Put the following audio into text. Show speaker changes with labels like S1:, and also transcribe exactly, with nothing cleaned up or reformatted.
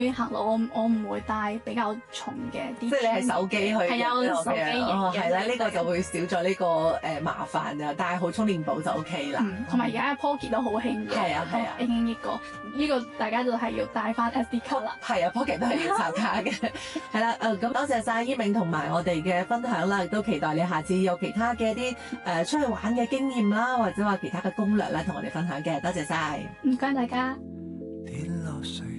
S1: 行路我我唔會帶比較重嘅啲，
S2: 即係你係手機去
S1: 係有手機型
S2: 哦，係啦，呢、
S1: 嘅，
S2: 個就會少咗呢個誒麻煩啊，帶好充電寶就 O K 啦。
S1: 嗯，同埋而家 Pocket 都好興嘅，
S2: 係啊係啊
S1: 興興呢個呢個大家就係要帶翻 S D 卡啦。
S2: 係啊，Pocket 都係要插卡嘅。係啦，誒咁多謝晒伊銘同埋我哋嘅分享啦，亦都期待你下次有其他嘅一啲誒出去玩嘅經驗啦，或者話其他嘅攻略咧，同我哋分享嘅。多謝晒。
S1: 唔該大家。
S3: 跌落水